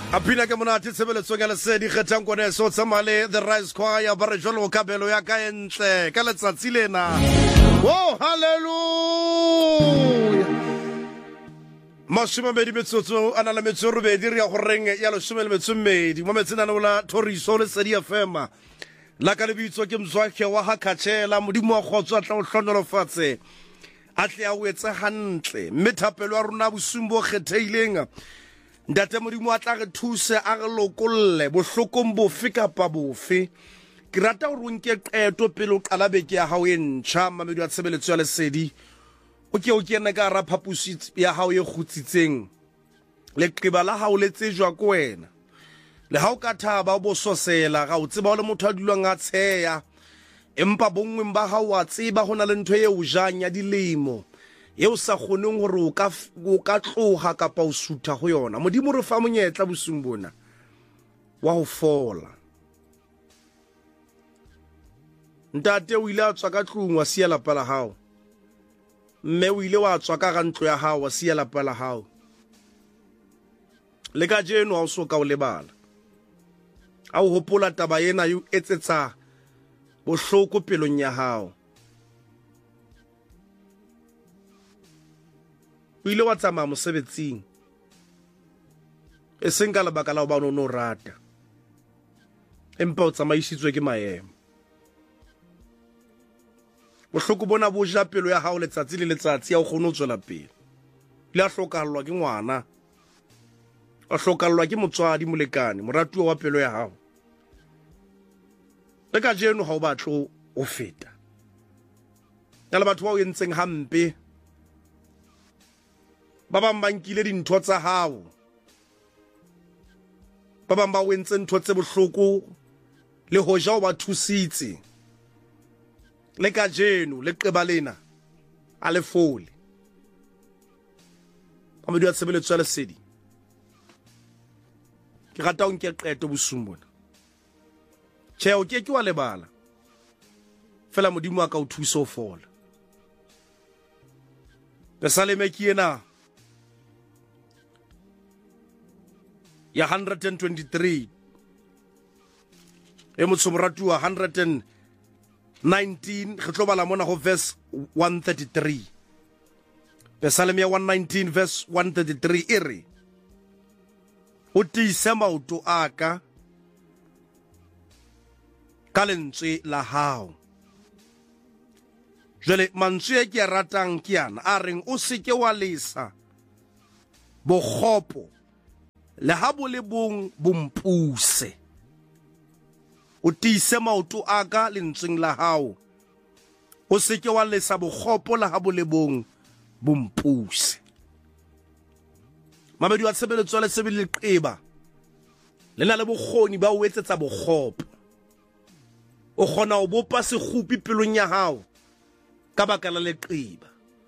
Apina ke monate tshebeletso ya lesedi kgethang kone so tsamale the Rise Choir ba re jolo kabelo ya ka entle ka letsatsi lena. Oh hallelujah. Mashima bedi metsotso ana le metsoro be di re go reng ya lo shumele metsomedi mo metsena no la Toriso le Sedi FM. La ka le bitso ke mzwakhe wa hakatshela modimo wa khotswa tla o hlonolofatse. Atle a wetsa hantle methapelo ya rona bosumbo kgetheileng. Ndate modimo a tla re thuse a re lokolle bohlokong bofe kapa bofe ke rata o nke qeto pele o qala beke ya hao e ntjha mamedi wa tshebeletso ya lesedi o kena ka ra phapusi ya hao e kgutsitseng le qeba la hao le tsejwa ko wena le hao ka thaba o bososela ga o tseba le motho a dulwang a tsheya empa bongweng ba hao wa tseba hona le ntho e o jang ya dilemo eo sa kgoneng hore o ka tloga kapa o sutha go yona modimo re fa monyetla bosumbona wa ho fola ntate o ile a tswa ka tlung wa sia lapa la hao mme o ile wa tswa ka ga ntlo ya hao wa sia lapa la hao le ka jeno ha o so ka o lebala a o hopola taba ena eo etsetsa bohloko pelong ya hao o ile wa tsamaya mosebetsing e seng ka lebaka la ho ba o no rata empa o tsamaisitswe ke maemo bohloko bona bo ja pelo ya hao letsatsi le letsatsi ya o kgone ho tswela pele le a hlokallwa ke ngwana a hlokallwa ke motswadi molekane moratuwa wa pelo ya hao le ka jeno ha o batlo o feta ya le batho ba o entseng hampe ba bang ba nkile dintho tsa hao ba bang ba o entse ntho tse bohloko le hoja o ba thusitse le ka jeno le qeba lena a le fole ba mo di a tshebeletso ya lesedi ke rata o nke qeto bosumbona tjhe o ke wa lebala fela modimo a ka o thusa o fola Besaleme ke ena ya 123 e motsomoratuwa 119 re tlo bala mona go verse 133 Besaleme ya 119 verse 133 e re o tiise maoto aka ka lentswe la hao jwale mantswe ke a ratang ke yana a reng o seke wa lesa bokgopo le ha bo le bong bompuse o tiise maoto aka lentsweng la hao o seke wa lesa bokgopo le ha bo le bong bompuse mamedi wa tshebeletso le sebe le qeba le na le bokgoni ba o etsetsa bokgopo o kgona ho bopa sekgupi pelong ya hao ka baka la leqeba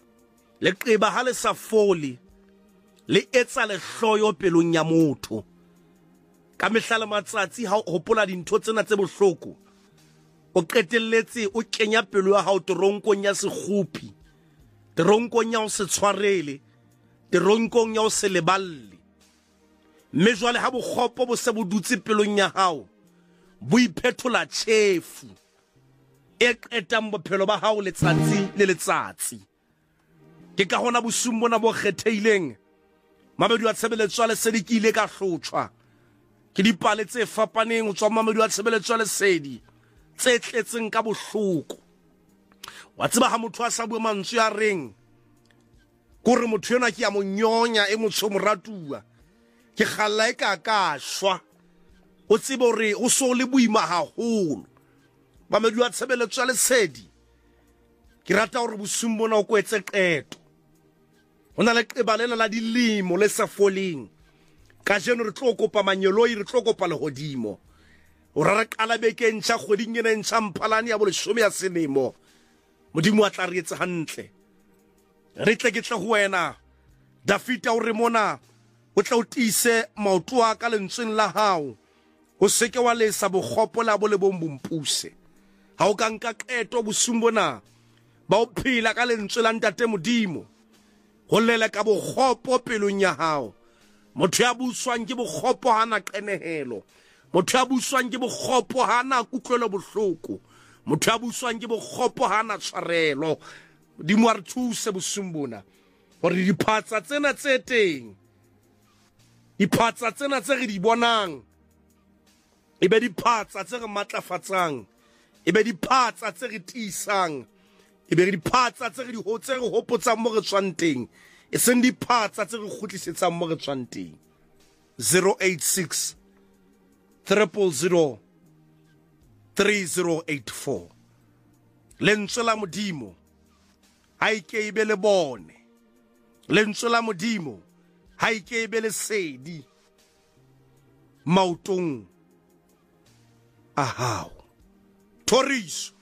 ha le sa fole le etsa le hloyo pelong ya motho ka mehlala matsatsi ha hopola dintho tsena tse bohloko o qetelletse o kenya pelo ya hao toronkong ya sekgupi toronkong ya o se tshwarele toronkong ya o se leballe mme jwale ha bokgopo bo se bo dutse pelong ya hao bo iphetola tjhefu e qetang bophelo ba hao letsatsi le letsatsi ke ka hona bosumbona bo kgetheileng mamedi wa tshebeletso le sedi ke ile ka hlotshwa ke dipale tse fapaneng ho tswa mamedi wa tshebeletso le sedi tse tletseng ka bohloko wa tseba ha motho a sa bua mantswe a reng gore motho yona ke ya monyonya e motsomoratuwa ke khalla e ka shwa o tsebe hore o so le boima haholo mamedi wa tshebeletso le sedi ke rata hore bosumbona o kwetse qeto hona le qeba lena la dilemo le sa foleng ka jeno re tlo kopa manyeloi re tlo kopa lehodimo o ra re qala beke ntjha kgoding ena ntjha mphalane ya bo 10 ya selemo modimo a tla re etse hantle re tle ke tle ho wena Dafita o re mona o tla o tiise maoto a ka lentsweng la hao o seke wa lesa bokgopo la bo le bompuse ha o ka nka qeto bosumbona ba o phela ka lentswe la ntate modimo ho lela ka bokgopo pelong ya hao motho ya buswang ke bokgopo hana qenehelo, motho ya buswang ke bokgopo hana kutlwelo bohloko, motho ya buswang ke bokgopo hana tshwarelo. Modimo a re thuse bosung bona hore diphatsa tsena tse teng, diphatsa tsena tse re di bonang, ebe diphatsa tse re matlafatsang, ebe diphatsa tse re tiisang, ebe diphatsa tse re hopotsang mo re tswang teng, e seng diphatsa tse re kgutlisetsang mo re tswang teng. 086 000 3084. Lentswe la Modimo ha ike ibe le bone, lentswe la Modimo ha ike ibe le sedi maotong a hao. Thoriso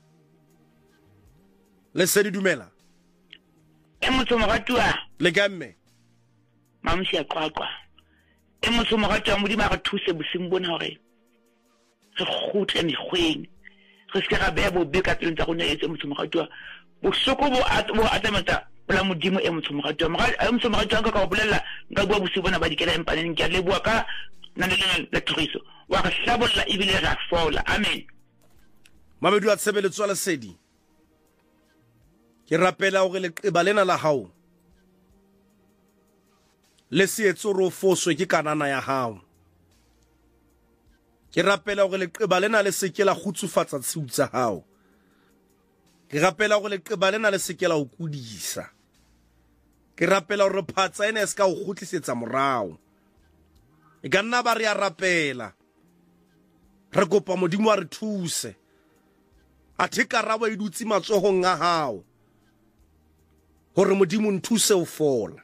le sedi dumela e motho moratua le gamme mamsi ya kwakwa e motho moratua Modimo a re thuse bosing bona hore re khutle mekgweng, re se ga bea bobe ka tseleng tsa rona etse motho moratua bohloko bo atamata la Modimo e motho moratua motho moratua ka bolela nka bua bosing bona ba dikela empaneng ke a leboa ka nana le Thoriso wa re hlabolla ebile ra fola. Amen. Mamedu a tshebeletso la sedi ke rapela hore leqeba lena la hao le seetso ro foswe ke kanana ya hao. Ke rapela hore leqeba lena le seke la khutsufatsa tshiu tsa hao. Ke rapela hore leqeba lena le seke la o kudisa. Ke rapela hore phatsa ena e ska o khutlisetsa morao. E ka nna ba re ya rapela, re kopa Modimo a re thuse, a thekarabo e dutse matsohong a hao, hore Modimo nthuse o fola,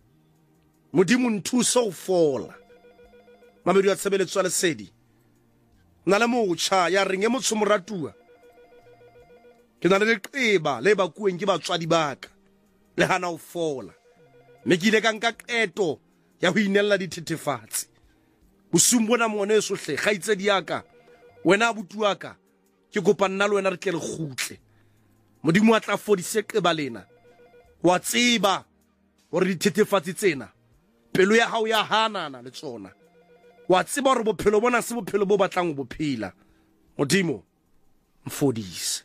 Modimo nthuse o fola. Mamedu a tshebeletso le sedi na le motjha ya reng e motho moratua ke na le leqeba le bakuweng ke batswadi baka le hana o fola, mme ke ile ka nka qeto ya ho inella dithethefatsi bosung bona mone sohle kgaitsedi yaka wena abuti waka ke kopa nna le wena re tle re khutle. Modimo a tla fodise qeba lena, wa tseba hore dithethefatsi tsena pelo ya hao ya hanana le tsona, wa tseba hore bophelo bona se bophelo bo batlang ho bophela. Modimo mfodise.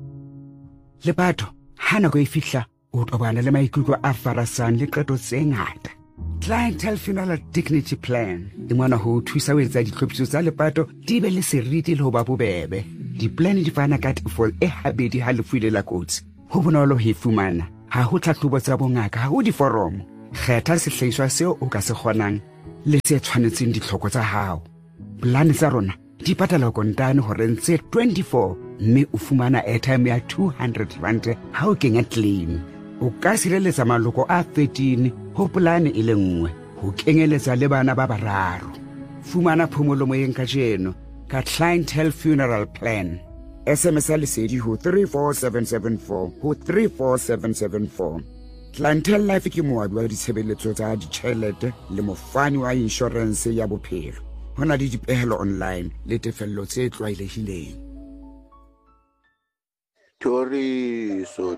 Le batho ha nako e fihla o tobana le maikutlo a farasang le qeto tse ngata. Clientele Funeral Dignity Plan e mona ho thusa ho etsa ditlhophiso tsa lepato di be le seriti le ho ba bobebe. Di-plan di fana ka tefo e habedi ha lefu ile la kotsi, ho bonolo ho e fumana, ha ho tlhahlobo tsa bongaka, ha ho diforomo. Kgetha sehlahiswa seo o ka se kgonang le se tshwanetseng ditlhoko tsa hao. Plan tsa rona di patala kontane hore ntse 24, mme o fumana airtime ya 200 rand ha o kenya claim. O ka sireletsa maloko a 13 ho polane e le nngwe, ho kenyeletsa le bana ba bararo. Fumana phomolo moyeng ka jeno ka Clientele Funeral Plan. SMS a lesedi ho 34774 ho 34774. Clientele Life ke moabi wa ditshebeletso tsa ditjhelete le mofani wa insurance ya bophelo. Ho na le dipehelo online le tefello tse tlwaelehileng. Thoriso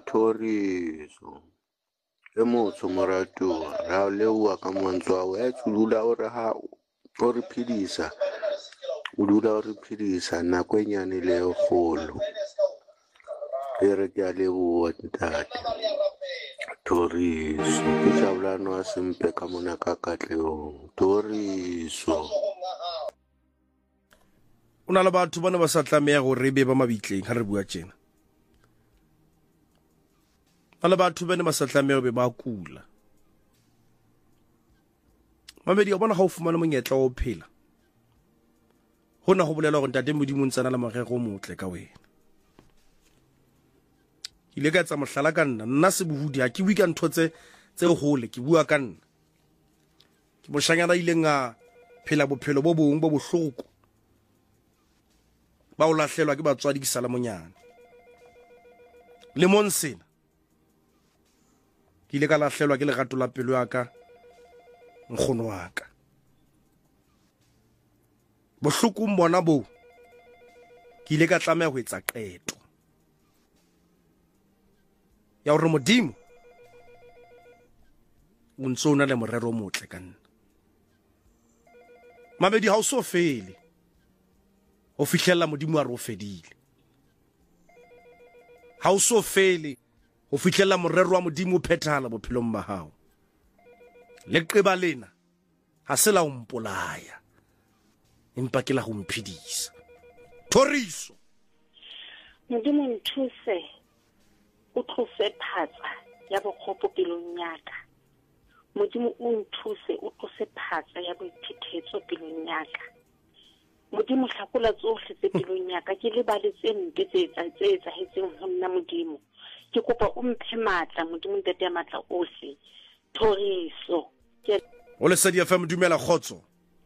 e motho moratua ra lewa ka mantswe ao a tsulula hore ha o re phedisa, o dula o re phedisa nako e nyane le e kgolo. E re ke a leboha ntate Thoriso, ke jabulano a sempe ka mona ka katlehong. Thoriso o na le batho bana ba sa tlameha gore re be ba mabitleng ha re bua tjena. Ba le batho bana ba sa tlameha ho be ba kula. Mamedi a bona ha o fumana monyetla o phela, hona ho bolela hore ntate Modimo ntsana le morero motle ka wena. Ke ile ka tsa mohlala ka nna se bohudi ha ke bui ka ntho tse hole, ke bua ka nna. Ke moshanyana ile nga phela bophelo bo bong bo bohloko, ba o lahlelwa ke batswadi ke sala monyane. Le monsena ke ile ka lahlelwa ke lerato la pelo ya ka nkgono wa ka. Bohlokong bona bo ke ile ka tlameha ho etsa qeto ya hore Modimo o ntso na le morero motle ka nna. Mamedi ha o so fele o fihlella modimo a re o fedile ha o so fele o fihlella morero wa modimo o phethala bophelong ba hao leqeba lena ha se la o mpolaya empa ke la ho mphidisa Thoriso modimo nthuse o tlose phatsa ya bokgopo pelong ya ka modimo o nthuse o tlose phatsa ya boiphetetso pelong ya ka modimo hlakola tsohle tse pelong ya ka ke lebale tse mpe tse etsahetseng ho nna modimo ke kopa o mphe matla modimo ntate ya matla ohle Thoriso o le Sedi FM dumela khotso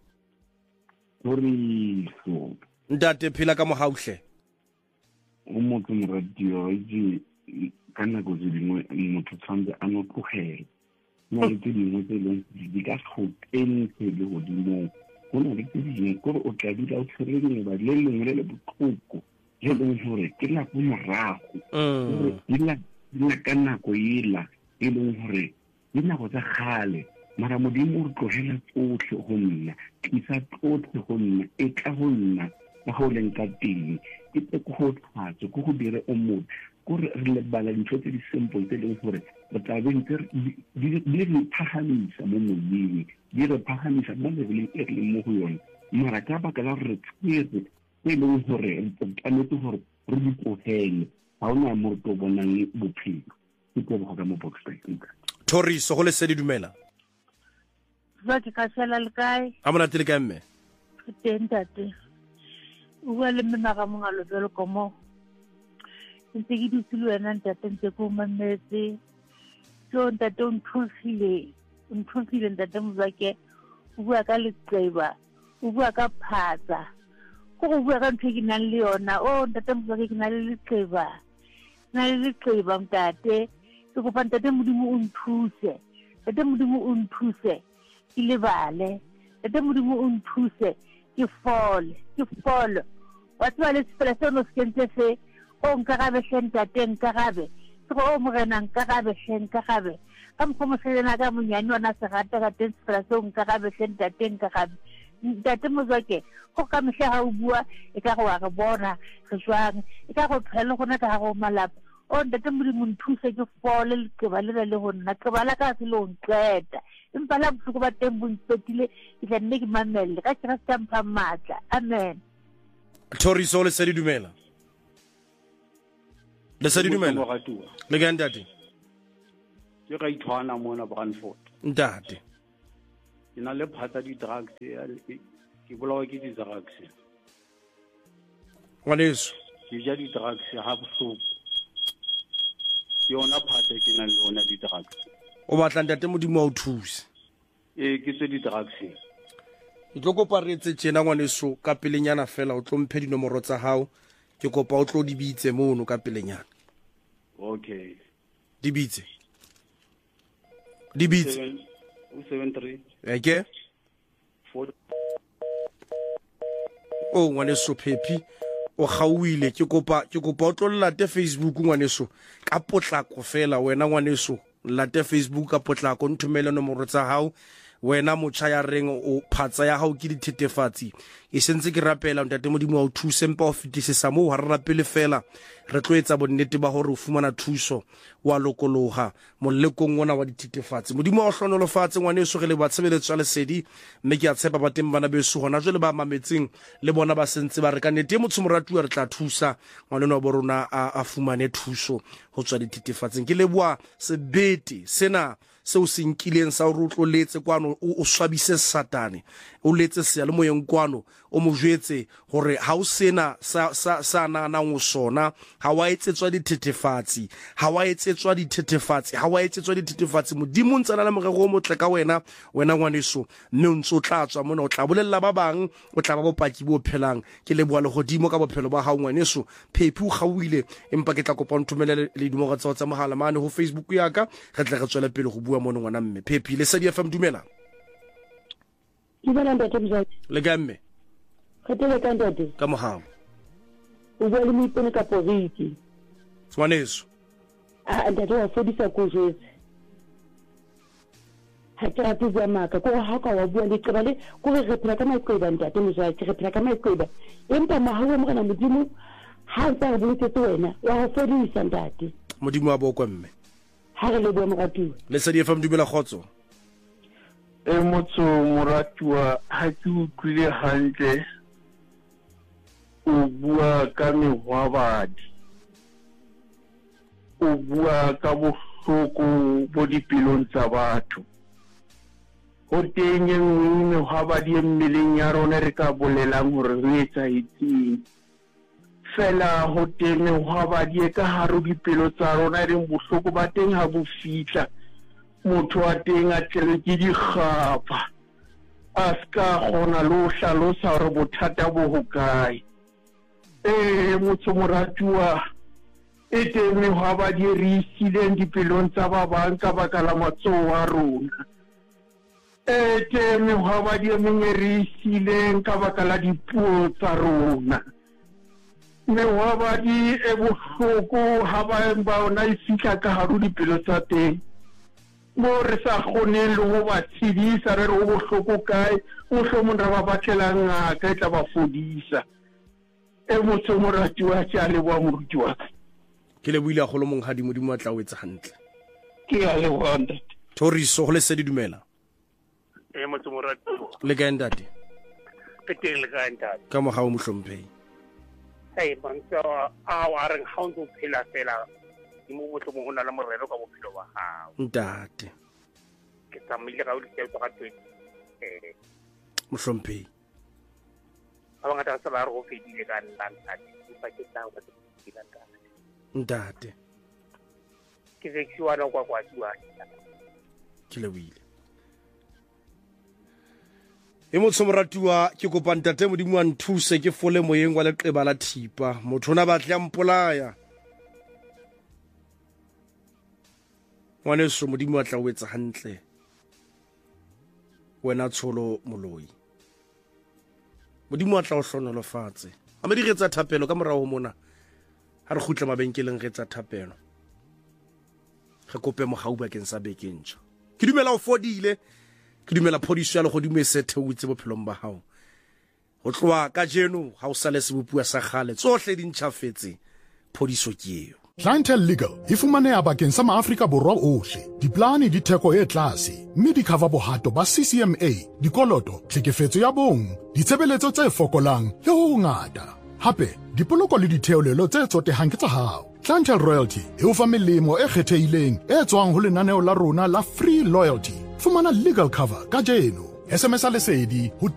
Thoriso ntate phela ka mohauhle o motho radio ji kana go dingwe motho tshwantse a no tlogela mo le tse dingwe tse leng di ka tlhopeng se le godimo go na le tse dingwe gore o tla dira o tshwereng ba le lengwe le le botlhoko le leng gore ke la go morago dila ka nako ela e leng gore di nako tsa gale mara modimo o tlogela tsotlhe go nna tlisa tsotlhe go nna e tla go nna ka go leng ka teng e tse go tlhatse go go dire o motho gore re lebala dintho tse di simple tse leng gore re tla be ntse di re phahamisa mo modimo di re phahamisa mo leveleng e re leng mo go yone mara ka baka la re tswetse e leng gore re tlametse gore re di tlogele ga ona mo re tlo bonang bophelo ke tlo go ka mo box Thoriso go le Sedi dumela ba ke ka sela le kae a mona tele ka mme teng tate o bua le mena ga mongalo jalo komo ntse ke dutse le wena ntate ntse ko mametse so ntate o nthusile ntate Mzwake o bua ka leqeba o bua ka phatsa go go bua ka ntho ke nang le yona o ntate Mzwake ke na le leqeba ntate ke kopa ntate modimo o nthuse ke lebale ntate modimo o nthuse ke fole wa tswa le sepela se no skentse se o nkarabe ntate nkarabe se go o morena nkarabe ka mfomoselena ka monyane ona se rata ka teng sepela se o nkarabe ntate Mzwake go ka mehla ha o bua e ka go wa re bona re jwang e ka go phela gona ka go malapa o ntate modimo nthuse ke fole leqeba le go nna qeba la ka se lo nqeta empa la bohloko ba teng bo ntsetile ke tla nne ke mamelle ka tsara stampa matla amen Thoriso le Sedi dumela le ga ntate ke ga ithwana mona Brandford ntate ke na le phatsa di drugs ke bolawa ke di drugs ngwaneso ke ja di drugs ha bohloko yona phatsa ke na le yona di drugs o batla ntate modimo o thuse ke tse di drugs ke tlo kopa re etse tjena ngwaneso ka pelenyana fela o tlo mphe dinomoro tsa hao ke kopa o tlo di bitse mono ka pelenyana okay di bitse 73 eke o ngwaneso Phephi o gauile ke kopa o tlo late Facebook ngwaneso ka potlako fela wena ngwaneso late Facebook ka potlako nthumele nomoro tsa hao wena motjha ya reng o phatsa ya hao ke dithetefatsi e sentse ke rapela ntate modimo wa o thuse mpa o fetisisa mo ha re rapele fela re tlo etsa bonnete ba hore o fumana thuso wa lokoloha mollekong ona wa dithetefatsi modimo wa hlonolofatse ngwaneso re le ba tshebeletso ya Lesedi mme ke a tshepa ba teng bana beso hona jwale ba mametseng le bona ba sentse ba re ka nnete motho moratuwa re tla thusa ngwaneno wa borona a fumane thuso ho tswa dithetefatsing ke leboa sebete sena se o senkileng sa o tloletse kwano o swabise satane o letse se le moyeng kwano o mo jwetse hore ha o sena sa nana ngo sona ha wa etsetswa dithetefatsi ha wa etsetswa dithetefatsi modimo ntsana le morego o motle ka wena ngwaneso mme o ntso tlatswa mona o tla bolella ba bang o tla ba bopaki bo phelang ke leboa le godimo ka bophelo ba hao ngwaneso Phephi o gauile empa ke tla kopa nthumele le dimo ga tsa mohala mane ho Facebook ya ka re tla re tswela pele go bua mona ngwana mme Phephi le Sedi FM dumela ntate Mzwake le ga mme kgetele ka ntate ka mohao o bua le moipone ka poriki ngwaneso ntate wa fodisa ko jwetse ha ke rate bua maka ko ha ka wa bua le qeba le ko re phela ka maqeba ntate Moswati re phela ka maqeba empa mahawe mo kana modimo ha ntse re boletse wena wa ho fedisa ntate modimo wa bo kwa mme ha re le bua moratuwa le sa di FM dumela khotso motho moratuwa ha ke utlwile hantle o bua ka mehwabadi o bua ka bohloko bo dipelong tsa batho ho teng e nngwe mehwabadi e mmeleng ya rona re ka bolelang hore re etsahetseng fela ho teng mehwabadi e ka hare dipelo tsa rona reng bohloko ba teng ha bo fihla motho wa teng a tlelwe ke dikgapa a ska kgona le ho hlalosa hore bothata bo hokae motho moratuwa e teng mehwabadi e re isileng dipelong tsa ba bang ka baka la matsoho a rona e teng mehwabadi e meng e re isileng ka baka la dipuo tsa rona mehwabadi e bohloko ha baeng ba ona e fihla ka hare dipelo tsa teng mo re sa kgoneng le ho ba tshedisa re re ho bohloko kae mohlomong ra ba batlela ngaka e tla ba fodisa motho moratuwa ke a leboha moruti wa ka ke le buile agolo mong hadi modimo a tla o etsa hantle ke a leboha ntate Thoriso go le se di dumela motho moratuwa le ka ntate ke teng le ka ntate ka mo ga o mohlomphei mantso a wa reng ha o ntse o phela fela mo motho mo hona le morero ka bophelo ba hao ntate ke tsamaile ka o di tsetsa ka teng mohlomphei ba ngata sa ba re go fedile ka nna ntate ba ke tsa ba ke dira ka ntate ke seksiwana kwa tsiwa ke le buile motho moratuwa ke kopa ntate modimo wa nthuse ke fole moyeng wa leqeba la thipa motho ona ba tla mpolaya ngwaneso modimo wa tla o etsa hantle wena tsholo moloi modimo wa tla o hlonolofatse a me di retsa thapelo ka morao mona ha re khutla mabenkeleng re tsa thapelo re kope mogau bakeng sa bekentša ke dumela o fodile ke dumela phodiso ya le godimo e se theutse bophelong ba hao go tloa ka jeno ha o sa le sebopua sa gale tsohle di ntšhafetse phodiso ke eo Clientele Legal e fumaneha bakeng sa maAfrika Borwa ohle. Diplane di theko e tlase, mme di cover bohato ba CCMA, dikoloto, tlhekefetso ya bong, ditshebeletso tse fokolang le ho ngata. Hape, dipoloko le ditheolelo tse tsotehang ke tsa hao. Clientele Royalty e o fa melemo e kgethehileng e tswang ho lenaneo la rona la Free Loyalty. Fumana legal cover ka jeno. SMS a lesedi ho